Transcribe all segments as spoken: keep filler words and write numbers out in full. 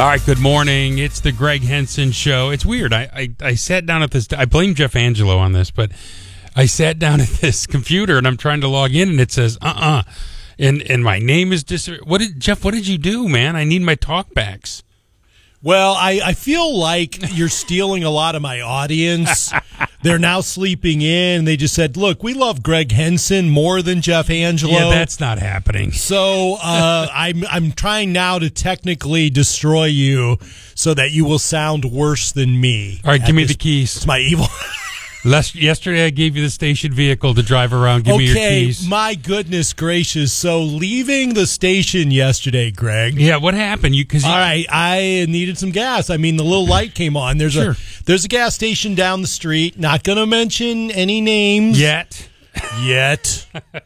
All right, good morning. It's the Greg Henson Show. It's weird. I, I, I sat down at this. I blame Jeff Angelo on this, but I sat down at this computer and I'm trying to log in, and it says uh-uh, and and my name is dis. What did Jeff? What did you do, man? I need my talkbacks. Well, I, I feel like you're stealing a lot of my audience. They're now sleeping in. They just said, look, we love Greg Henson more than Jeff Angelo. Yeah, that's not happening. So uh, I'm I'm trying now to technically destroy you so that you will sound worse than me. All right, give me this, the keys. It's my evil... Last, yesterday I gave you the station vehicle to drive around. Give okay, me your keys. My goodness gracious. So leaving the station yesterday, Greg. Yeah, what happened? You, cause you, All right, I needed some gas. I mean, the little light came on. There's sure. a there's a gas station down the street. Not going to mention any names. Yet. Yet.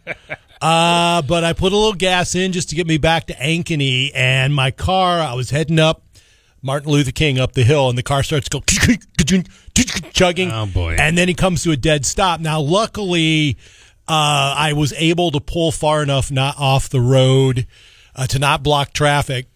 uh, but I put a little gas in just to get me back to Ankeny, and my car, I was heading up Martin Luther King up the hill, and the car starts to go chugging. Oh, boy. And then he comes to a dead stop. Now, luckily, uh, I was able to pull far enough not off the road uh, to not block traffic.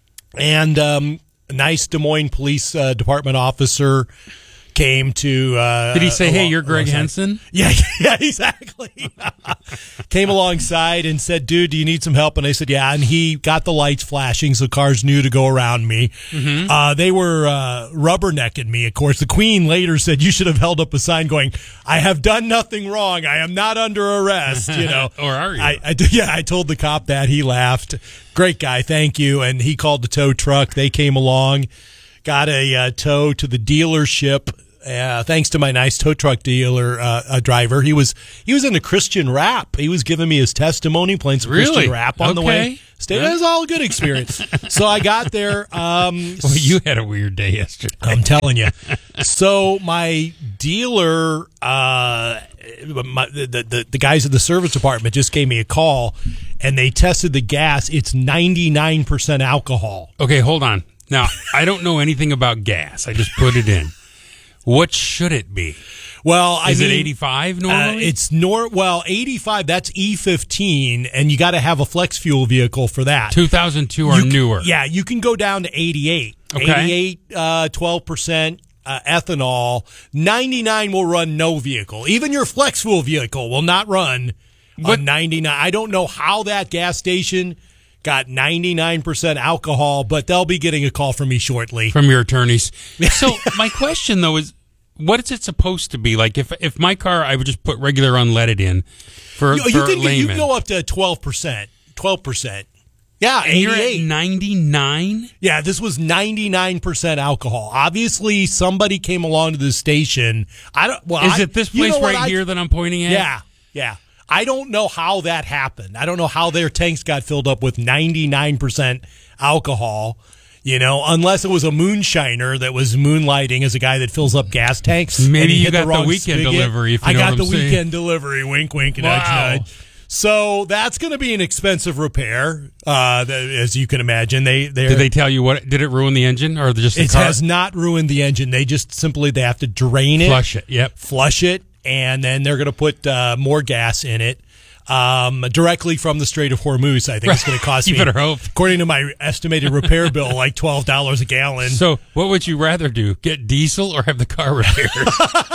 And um, a nice Des Moines Police uh, Department officer came to... Uh, Did he say, along, hey, you're Greg Henson? Yeah, yeah, exactly. Came alongside and said, dude, do you need some help? And I said, yeah. And he got the lights flashing so cars knew to go around me. Mm-hmm. Uh, they were uh, rubbernecking me, of course. The Queen later said, you should have held up a sign going, I have done nothing wrong. I am not under arrest, you know. Or are you? I, I, yeah, I told the cop that. He laughed. Great guy, thank you. And he called the tow truck. They came along. Got a uh, tow to the dealership. Uh, thanks to my nice tow truck dealer uh, uh, driver. He was he was in a Christian rap. He was giving me his testimony, playing some really? Christian rap on okay. the way. Stay, huh? It was all a good experience. So I got there. Um, well, you had a weird day yesterday. I'm telling you. So my dealer, uh, my, the, the the guys at the service department just gave me a call, and they tested the gas. It's ninety-nine percent alcohol. Okay, hold on. Now, I don't know anything about gas. I just put it in. What should it be? Well, I is mean, it eighty-five normally? Uh, it's nor well eighty-five. That's E fifteen, and you got to have a flex fuel vehicle for that. two thousand two or you newer. Can, yeah, you can go down to eighty-eight. Okay. eighty-eight, uh, twelve percent uh, ethanol. ninety-nine will run no vehicle. Even your flex fuel vehicle will not run But, on ninety-nine. I don't know how that gas station got ninety-nine percent alcohol, but they'll be getting a call from me shortly. From your attorneys. So my question, though, is what is it supposed to be? Like, if if my car, I would just put regular unleaded in for, you, for you can layman. you can go up to twelve percent. twelve percent. Yeah, and you're eighty-eight. at ninety-nine? Yeah, this was ninety-nine percent alcohol. Obviously, somebody came along to the station. I don't. Well, is I, it this you place know right I, here that I'm pointing at? Yeah, yeah. I don't know how that happened. I don't know how their tanks got filled up with ninety-nine percent alcohol, you know, unless it was a moonshiner that was moonlighting as a guy that fills up gas tanks. Maybe you hit got the, wrong the weekend spigot. delivery, if you I know got what the I'm saying. weekend delivery, wink, wink, nudge, Wow. nudge. So that's going to be an expensive repair, uh, as you can imagine. They Did they tell you what? Did it ruin the engine or just the It car? has not ruined the engine. They just simply they have to drain it, Flush it, yep. flush it, and then they're going to put uh, more gas in it. Um, directly from the Strait of Hormuz, I think right. It's going to cost you me, better hope. according to my estimated repair bill, like twelve dollars a gallon. So what would you rather do, get diesel or have the car repaired?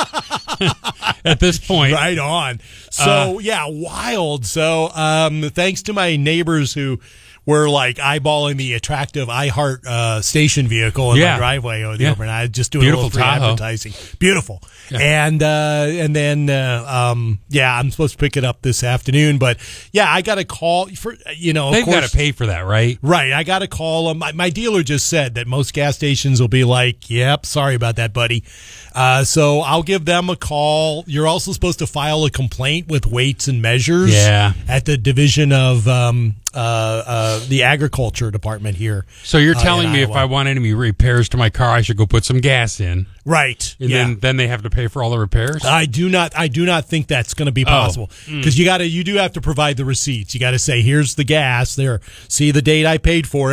At this point. Right on. So, uh, yeah, wild. So, um, thanks to my neighbors who were like eyeballing the attractive iHeart uh, station vehicle in yeah. my driveway over the yeah. overnight. Just doing Beautiful a little free Tahoe. advertising. Beautiful. Yeah. And uh, and then uh, um, yeah, I'm supposed to pick it up this afternoon. But yeah, I got a call for you know. They've got to pay for that, right? Right. I got to call them. My, my dealer just said that most gas stations will be like, "Yep, sorry about that, buddy." Uh, so I'll give them a call. You're also supposed to file a complaint with Weights and Measures. Yeah. At the division of um, uh, uh, the agriculture department here. So you're uh, telling me Iowa. if I want any repairs to my car, I should go put some gas in, right? and yeah. then then they have to pay for all the repairs. I do not. I do not think that's going to be possible because oh. mm. you got to. You do have to provide the receipts. You got to say, "Here's the gas. There. See the date I paid for it.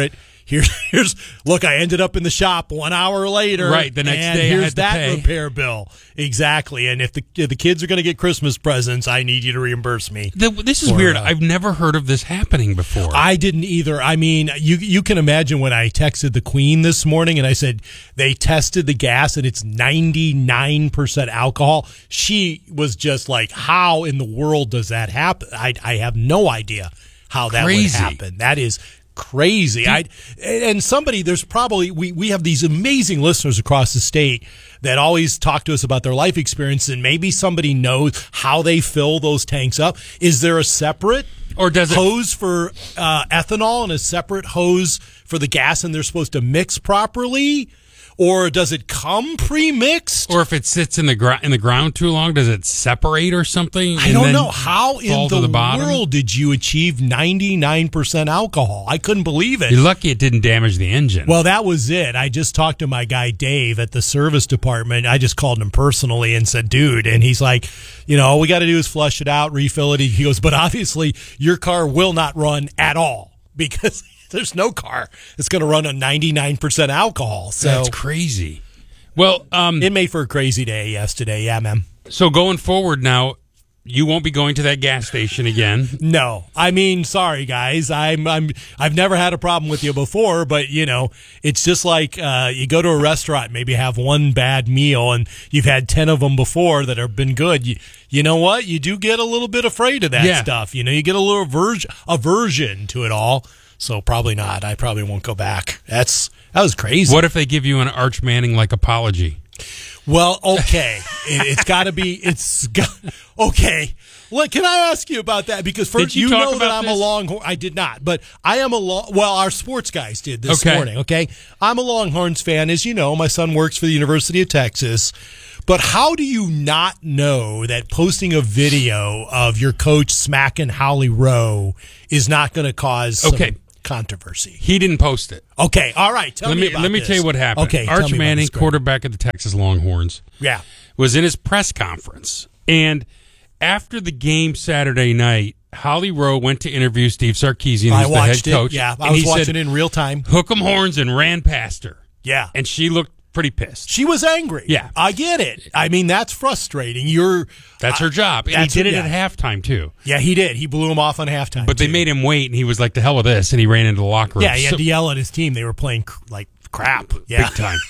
here, here's look, I ended up in the shop one hour later. Right, the next and day I here's had to that pay. repair bill. Exactly. And if the if the kids are going to get Christmas presents, I need you to reimburse me. The, this is for, weird. uh, I've never heard of this happening before. I didn't either. I mean, you you can imagine when I texted the Queen this morning and I said they tested the gas and it's ninety-nine percent alcohol. She was just like, how in the world does that happen? I I have no idea how that Crazy. would happen. That is crazy. I and somebody there's probably we we have these amazing listeners across the state that always talk to us about their life experience, and maybe somebody knows how they fill those tanks up. Is there a separate Or does it- hose for uh, ethanol and a separate hose for the gas, and they're supposed to mix properly? Or does it come pre-mixed? Or if it sits in the gro- in the ground too long, does it separate or something? I and don't then know. How in fall to the, the bottom? world did you achieve ninety-nine percent alcohol? I couldn't believe it. You're lucky it didn't damage the engine. Well, that was it. I just talked to my guy Dave at the service department. I just called him personally and said, dude, and he's like, you know, all we got to do is flush it out, refill it. He goes, but obviously your car will not run at all because there's no car that's going to run on ninety-nine percent alcohol. So That's crazy. Well, um, it made for a crazy day yesterday. Yeah, man. so going forward now, you won't be going to that gas station again. No, I mean, sorry guys. I'm, I'm, I've never had a problem with you before, but you know, it's just like uh, you go to a restaurant, maybe have one bad meal, and you've had ten of them before that have been good. You, you know what? You do get a little bit afraid of that Yeah. stuff. You know, you get a little aversion, aversion to it all. So probably not. I probably won't go back. That's that was crazy. What if they give you an Arch Manning like apology? Well, okay, it, it's got to be. It's got, okay. Look, can I ask you about that? Because first, Did you you, talk know that about I'm this? a Longhorn. I did not, but I am a long. Well, our sports guys did this Okay. morning. Okay, I'm a Longhorns fan, as you know. My son works for the University of Texas. But how do you not know that posting a video of your coach smacking Holly Rowe is not going to cause some Okay. controversy? He didn't post it. Okay, all right. Tell let me. me about let me this. tell you what happened. Okay, tell Arch me about Manning, this, Greg. quarterback of the Texas Longhorns, Yeah. was in his press conference, and after the game Saturday night, Holly Rowe went to interview Steve Sarkisian, I who's the head watched it. coach. Yeah, I and was he watching said, it in real time. "Hook 'em horns," and ran past her, Yeah. and she looked pretty pissed. She was angry. Yeah. I get it. I mean, that's frustrating. You're That's her job, and he that's did her- it yeah. at halftime too. Yeah, he did. He blew him off on halftime. But they too. made him wait, and he was like, "To hell with this," and he ran into the locker room. Yeah, he had So- to yell at his team. They were playing cr- like crap. Yeah. big time.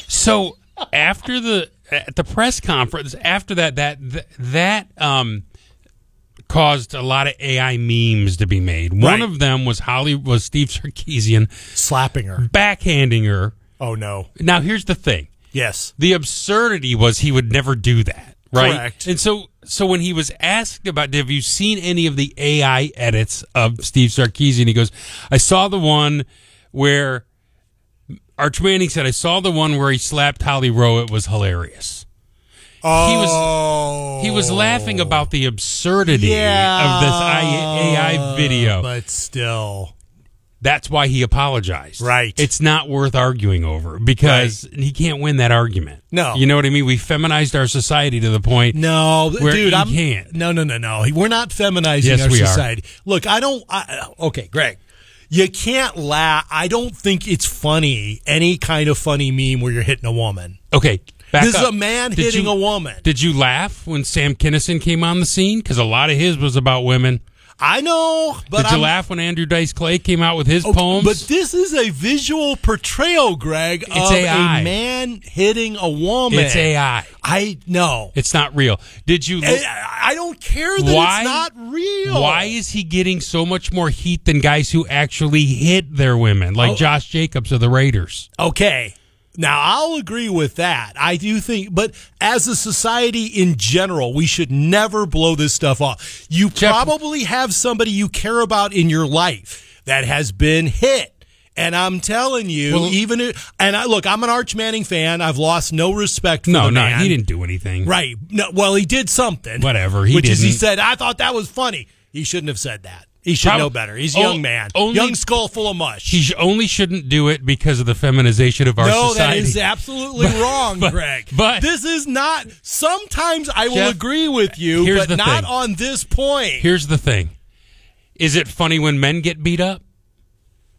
So after the at the press conference, after that, that th- that um caused a lot of A I memes to be made. One Right. of them was Holly was Steve Sarkisian Slapping her. backhanding her. Oh no. Now here's the thing: Yes. the absurdity was he would never do that, right? Correct. And so, so when he was asked about, have you seen any of the A I edits of Steve Sarkisian? He goes, I saw the one where Arch Manning said, I saw the one where he slapped Holly Rowe. It was hilarious. Oh. He was he was laughing about the absurdity yeah, of this A I video. but still. That's why he apologized. Right. It's not worth arguing over because he can't win that argument. No. You know what I mean? We feminized our society to the point. No, Where dude, he I'm can't. No, no, no, no. We're not feminizing Yes, our we are. society. Look, I don't. I, okay, Greg, you can't laugh. I don't think it's funny. Any kind of funny meme where you're hitting a woman. Okay, back This is up. a man Did hitting you- a woman. Did you laugh when Sam Kinison came on the scene? Because a lot of his was about women. I know, but Did you I'm, laugh when Andrew Dice Clay came out with his poems? But this is a visual portrayal, Greg, It's of A I. a man hitting a woman. It's A I. I know. It's not real. Did you look? I, I don't care that Why- it's not real. Why is he getting so much more heat than guys who actually hit their women, like Oh. Josh Jacobs of the Raiders? Okay. Now, I'll agree with that. I do think, but as a society in general, we should never blow this stuff off. You Jeff- probably have somebody you care about in your life that has been hit. And I'm telling you, Well- even if, and I look, I'm an Arch Manning fan. I've lost no respect for No, the no, man. he didn't do anything. Right. No, well, he did something. Whatever, he which is he didn't. said, I thought that was funny. He shouldn't have said that. He should Prob- know better. He's a O- young man. only- young skull full of mush. He sh- only shouldn't do it because of the feminization of our no, society. that is absolutely wrong, but- Greg. but- this is not. Sometimes I will Jeff, agree with you, here's but the not thing. on this point. Here's the thing. Is it funny when men get beat up?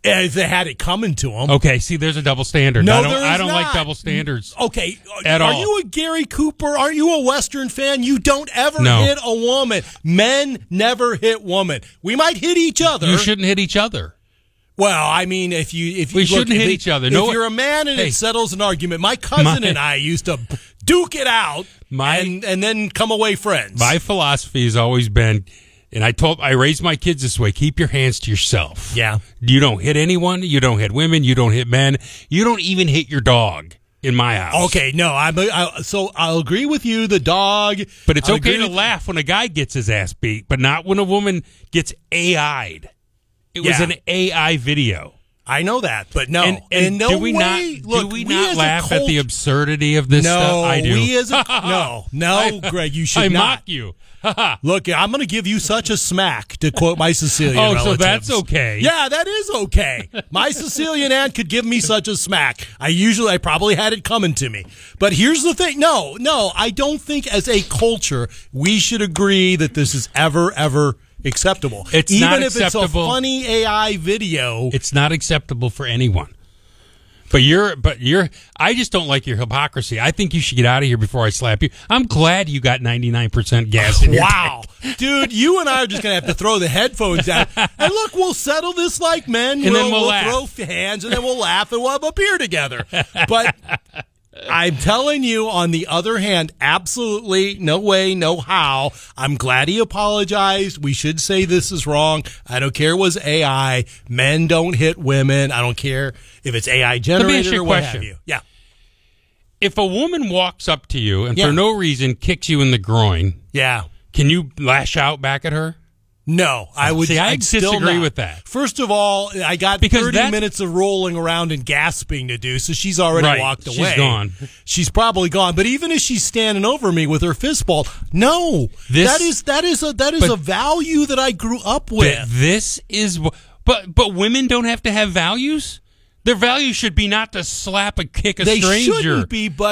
If they had it coming to them. Okay, see, there's a double standard. No, I don't, there is I don't not. like double standards. Okay, At are all. you a Gary Cooper? Are you a Western fan? You don't ever No. hit a woman. Men never hit women. We might hit each other. You shouldn't hit each other. Well, I mean, if you if you We look, shouldn't if hit it- each other. If No, you're a man and hey. it settles an argument, my cousin My- and I used to duke it out, My- and and then come away friends. My philosophy has always been, and I told I raised my kids this way: keep your hands to yourself. Yeah. You don't hit anyone. You don't hit women. You don't hit men. You don't even hit your dog in my house. Okay, no, I'm I, so I'll agree with you. The dog, But it's I'll okay agree to with- laugh when a guy gets his ass beat, but not when a woman gets A I'd. It was Yeah. an A I video. I know that, but no, And, and in no do we way. not Look, do we, we not as a laugh at the cult- absurdity of this No, stuff? I do. we as a no, no, I- Greg, you should I not. mock you. Look, I'm going to give you such a smack, to quote my Sicilian Oh, so relatives. that's okay. Yeah, that is okay. My Sicilian aunt could give me such a smack. I usually, I probably had it coming to me. But here's the thing. No, no, I don't think as a culture we should agree that this is ever, ever acceptable. It's Even not if acceptable. it's a funny A I video. It's not acceptable for anyone. But you're, but you're. I just don't like your hypocrisy. I think you should get out of here before I slap you. I'm glad you got ninety-nine percent gas in your Wow. Dude, you and I are just going to have to throw the headphones down. And look, we'll settle this like men. And then we'll we'll laugh. throw hands and then we'll laugh and we'll have a beer together. But I'm telling you, on the other hand, absolutely no way, no how. I'm glad he apologized. We should say this is wrong. I don't care it was A I. Men don't hit women. I don't care if it's A I generated you a or what question. have you. Yeah. If a woman walks up to you and Yeah. for no reason kicks you in the groin, Yeah. can you lash out back at her? No, I would. See, I I'd still disagree not. with that. First of all, I got Because thirty that- minutes of rolling around and gasping to do, so she's already Right, walked she's away. gone. She's probably gone. But even if she's standing over me with her fist ball, no, This- that is that is a that is but- a value that I grew up But with. this is, wh- but but women don't have to have values. Their value should be not to slap a kick a They stranger. shouldn't be, but.